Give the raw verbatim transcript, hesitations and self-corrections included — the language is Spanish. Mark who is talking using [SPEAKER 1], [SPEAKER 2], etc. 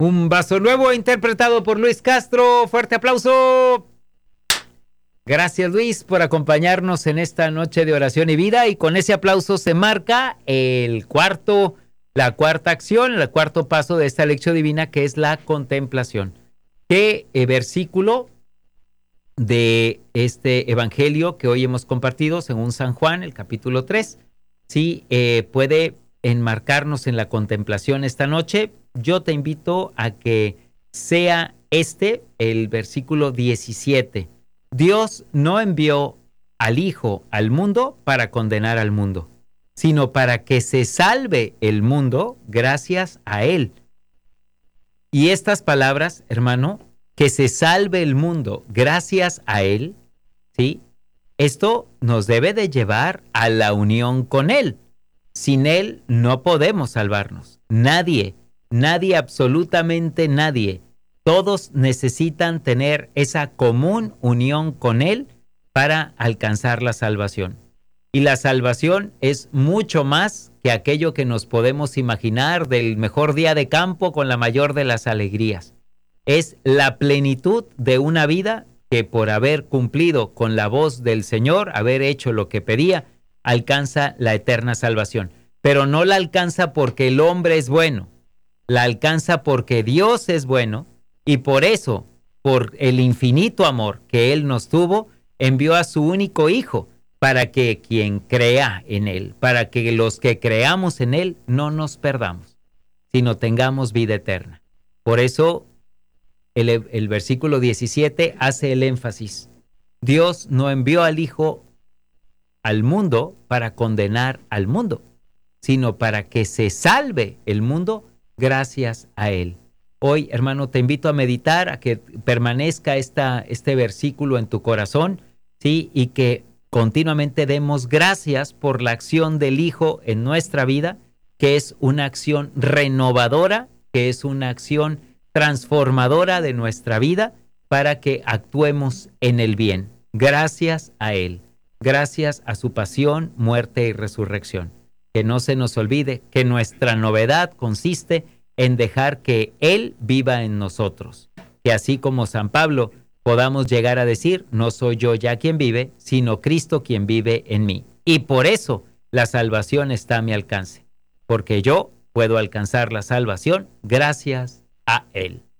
[SPEAKER 1] Un vaso nuevo interpretado por Luis Castro. Fuerte aplauso. Gracias, Luis, por acompañarnos en esta noche de oración y vida. Y con ese aplauso se marca el cuarto, la cuarta acción, el cuarto paso de esta lección divina, que es la contemplación. ¿Qué eh, versículo de este evangelio que hoy hemos compartido, según San Juan, el capítulo tres, sí eh, puede enmarcarnos en la contemplación esta noche? Yo te invito a que sea este el versículo diecisiete. Dios no envió al Hijo al mundo para condenar al mundo, sino para que se salve el mundo gracias a Él. Y estas palabras, hermano, que se salve el mundo gracias a Él, ¿sí? Esto nos debe de llevar a la unión con Él. Sin Él no podemos salvarnos. Nadie, nadie, absolutamente nadie. Todos necesitan tener esa común unión con Él para alcanzar la salvación. Y la salvación es mucho más que aquello que nos podemos imaginar del mejor día de campo con la mayor de las alegrías. Es la plenitud de una vida que, por haber cumplido con la voz del Señor, haber hecho lo que pedía, alcanza la eterna salvación. Pero no la alcanza porque el hombre es bueno, la alcanza porque Dios es bueno, y por eso, por el infinito amor que Él nos tuvo, envió a su único Hijo, para que quien crea en Él, para que los que creamos en Él no nos perdamos, sino tengamos vida eterna. Por eso el, el versículo diecisiete hace el énfasis. Dios no envió al Hijo al mundo para condenar al mundo, sino para que se salve el mundo gracias a Él. Hoy, hermano, te invito a meditar, a que permanezca esta, este versículo en tu corazón, ¿sí? Y que continuamente demos gracias por la acción del Hijo en nuestra vida, que es una acción renovadora, que es una acción transformadora de nuestra vida, para que actuemos en el bien. Gracias a Él, gracias a su pasión, muerte y resurrección. Que no se nos olvide que nuestra novedad consiste en dejar que Él viva en nosotros. Que así como San Pablo, podamos llegar a decir, no soy yo ya quien vive, sino Cristo quien vive en mí. Y por eso la salvación está a mi alcance, porque yo puedo alcanzar la salvación gracias a Él.